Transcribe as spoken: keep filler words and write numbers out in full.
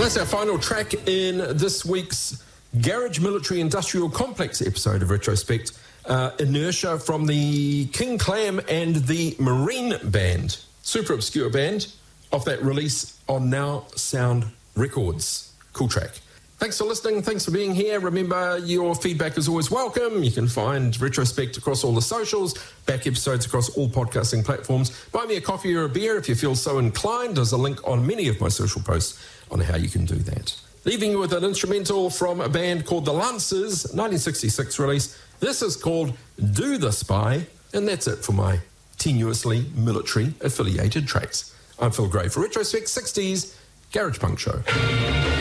That's our final track in this week's Garage Military Industrial Complex episode of Retrospect. Uh, Inertia from the King Clam and the Marine Band. Super obscure band off that release on Now Sound Records. Cool track. Thanks for listening. Thanks for being here. Remember, your feedback is always welcome. You can find Retrospect across all the socials, back episodes across all podcasting platforms. Buy me a coffee or a beer if you feel so inclined. There's a link on many of my social posts on how you can do that. Leaving you with an instrumental from a band called The Lancers, nineteen sixty-six release. This is called Do the Spy, and that's it for my tenuously military-affiliated tracks. I'm Phil Gray for Retrospect sixties Garage Punk Show.